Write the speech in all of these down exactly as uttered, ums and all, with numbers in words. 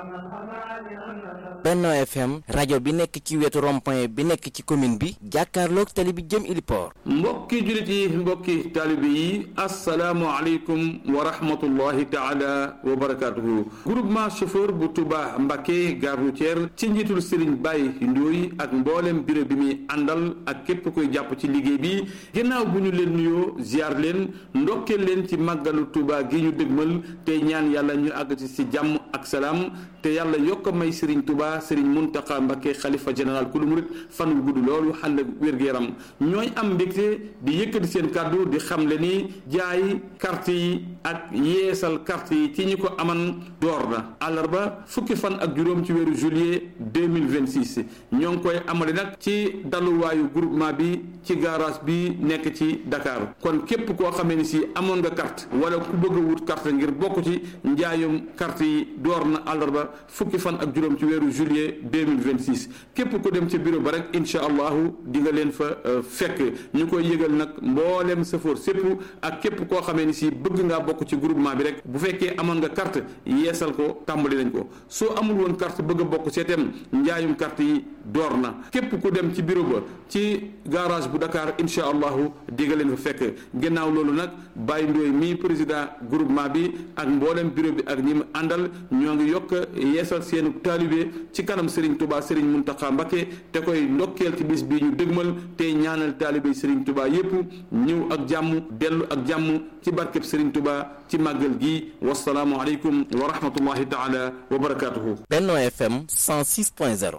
Benno F M rajo bi nekk ci wetu rond-point bi nekk ci commune bi jàkkaarloog tali bi jëm Iliport. mbokki jullit yi mbokki taalibe yi assalaamu aleykum wa rahmatullahi taala wa barakaatuhu. groupement chauffeur bu Touba Mbacké gare routière ci njiitul Serigne Baye Ndoye ak mboolem bureau bi muy àndal ak képp koy jàpp ci liggéey bi ginnaaw bu ñu leen nuyoo ziar leen ndokkeel leen ci màggalu Touba gi ñu dëgmal tey ñaan yàlla ñu àgg ci si jàmm ak salaam te yàlla yokk may Serigne Touba Serigne Mountakha Mbacké xalifa général ku lu murit fan wu gudd loolu xàll wér-gu-yaram ñooy am mbégte di yëkkati seen kàddu di xamle ni jaay carte yi ak yeesal carte yi ci ñi ko aman door na àllarba fukki fan ak juróom ci weeru juillet deux mille vingt-six ñoo ngi koy amale nag ci daluwaayu groupement bi ci garage bi nekk ci Dakar kon képp koo xamee ni si amoon nga carte wala ku bëgg a wut carte ngir bokk ci njaayum carte yi door na àllarba fukki fan ak juróom ci weeru juillet deux mille vingt-six képp ku dem ci bureau ba rek incha allahu di nga leen fa fekk ñu koy yëgal nag mboolem safoor sépp ak képp koo xamee ni si bëgg ngaa bokk ci groupement bi rek bu fekkee amoon nga carte yeesal ko tàmbali nañ ko soo amul woon carte bëgg a bokk seetem njaayum carte yi door na képp ku dem ci bureau ba ci garage bu Dakar incha allahu di nga leen fa fekk ginnaaw loolu nag Baye Ndoye mi président groupement bi ak mboolem bureau bi ak ñi mu àndal ñoo ngi yokk yeesal seenu taalibe ci kanam Serigne Touba Serigne Mountakha Mbacké te koy ndokkeel ci bis bii ñu dëgmal tey ñaanal taalibe Serigne Touba yépp ñëw ak jàmm dellu ak jàmm ci barkeb Serigne Touba ci màggal gi wasalaamu aleykum wa rahmatullahi taala wa barakatuhu. Benno F M cent six point zéro.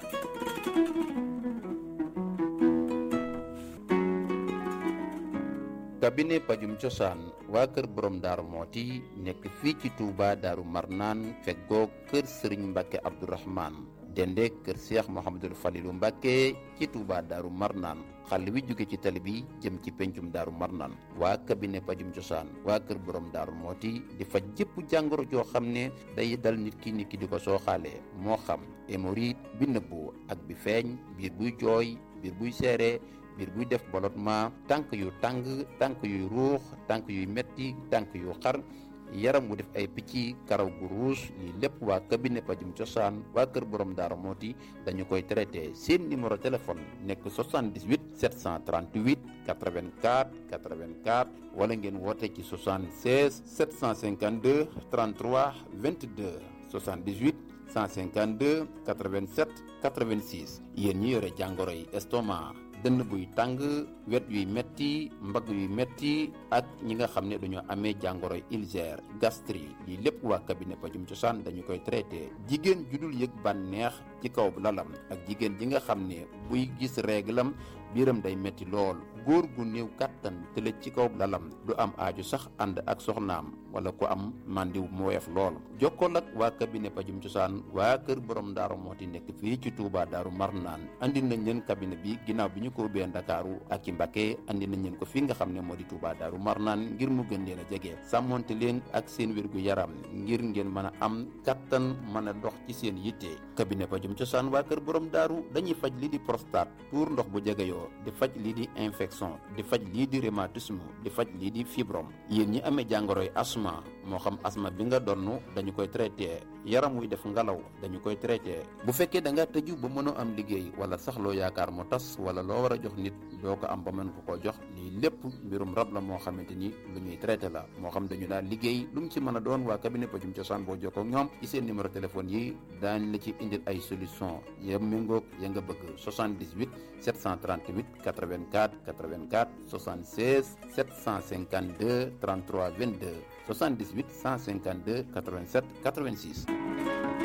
cabinet pajum cosaan waa kër borom daaru mooti nekk fii ci Touba daaru marnaan feggoo kër Serigne Mbacké Abdourahmane dende kër Cheikh Mouhamadul Falilou Mbacké ci Touba daaru marnaan xàll wi jóge ci tali bi jëm ci pencum daaru marnaan waa cabinet pajum cosaan waa kër borom daaru mooti di faj jëpp jàngoro joo xam ne day dal nit ki nit ki di ko sooxaalee moo xam hémorroïde bi nëbbu ak bi feeñ biir buy jooy biir buy seere biir buy def ballottement tànk yu tàng tànk yuy ruux tànk yuy metti tànk yu xar yaram wu def ay picc karaw gu ruus lii lépp waa cabinet pajum cosaan waa kër borom Darou Moti dañu koy traité seen numéro téléphone nekk soixante-dix-huit sept cent trente-huit quatre-vingt-quatre quatre-vingt-quatre wala ngeen woote ci soixante-seize sept cent cinquante-deux trente-trois vingt-deux soixante-dix-huit cent cinquante-deux quatre-vingt-sept quatre-vingt-six yéen ñi yore jàngoro yi estomac dënn buy tàng wet yuy metti mbagg yuy metti ak ñi nga xam ne dañoo amee jàngoroy ulcère gastrique lii lépp waa cabinet pajum cosaan dañu koy traité jigéen ju dul yëg bànneex ci kaw lalam ak jigéen ji nga xam ne buy gis réglam biiram day metti lool góor gu néew kàttan tëlëj ci kaw lalam du am aaju sax ànd ak soxnaam wala ku am màndiw mu woyof lool jokkool ak waa cabinet pajum cosaan waa kër borom Darou Moti nekk fii ci Touba Darou Marnaan andi nañ leen cabinet bi ginnaaw bi ñu ko ubbee Ndakaaru ak ci Mbacké andi nañ leen ko fii nga xam ne moo di Touba Darou Marnaan ngir mu gën leen a jege sàmmonte leen ak seen wérgu yaram ngir ngeen mën a am kattan mën a dox ci seen yitte cabinet pajum cosaan waa kër borom Darou dañuy faj lii di prostate tuur ndox bu jegeyoo di faj lii di infection di faj lii di rhumatisme di faj lii di fibrome yéen ñi amee jàngoroy asma moo xam asma bi nga donn dañu koy traité yaram wuy def ngelaw dañu koy traité bu fekkee da nga tëju ba mënoo am liggéey wala sax loo yaakaar mu tas wala loo war a jox nit doo ko am ba mën ko koo jox lii lépp mbirum rab la moo xamante ni lu ñuy traité la moo xam dañu daal liggéey lu mu ci mën a doon waa cabinet pajum cosaan boo jokkoo ak ñoom ci seen numéro téléphone yi daañ la ci indil ay solution ya méngoog ya nga bëgg soixante-dix-huit sept cent trente-huit quatre-vingt-quatre quatre-vingt-quatre soixante-seize sept cent cinquante-deux trente-trois vingt-deux soixante-dix-huit cent cinquante-deux quatre-vingt-sept quatre-vingt-six